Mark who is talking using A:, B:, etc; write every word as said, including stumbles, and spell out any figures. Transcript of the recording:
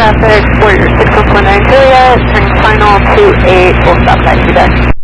A: traffic, Warrior six one four nine Juliet, turning final two eight, full stop taxi deck.